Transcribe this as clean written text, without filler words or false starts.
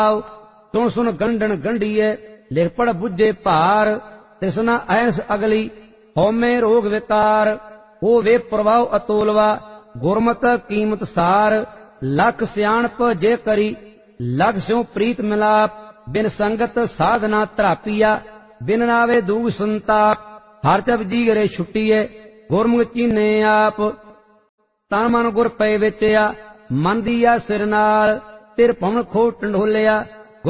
ਸੁਣ ਸੁਣ ਗੰਢਣ ਗੰਢੀਏ ਲਿਖ ਪੜ ਬੁੱਝੇ ਭਾਰ ਤ੍ਰਿਸ਼ਨਾ ਐਸ ਅਗਲੀ ਹਉਮੈ ਰੋਗ ਵਿਕਾਰ ਹੋ ਵੇ ਪ੍ਰਭਾਵ ਅਤੋਲਵਾ ਗੁਰਮਤ ਕੀਮਤ ਸਾਰ ਲਖ ਸਿਆਣਪ ਜੇ ਕਰੀ ਲਖ ਸਿਉ ਪ੍ਰੀਤ ਮਿਲਾਪ ਬਿਨ ਸੰਗਤ ਸਾਧਨਾ ਧਰਾਪੀਆ ਬਿਨ ਨਾਵੇ ਦੂਗ ਸੰਤਾਪ ਹਰ ਜਪ ਜੀਗਰੇ ਛੁੱਟੀਏ ਗੁਰਮੁਖ ਚੀਨੇ ਆਪ ਤਨ ਮਨ ਗੁਰ ਪਏ ਵਿਚਿਆ ਮਨ ਦੀਆ ਸਿਰ ਨਾਲ ਤਿਰ ਭਵਨ ਖੋ ਟੰਡੋਲਿਆ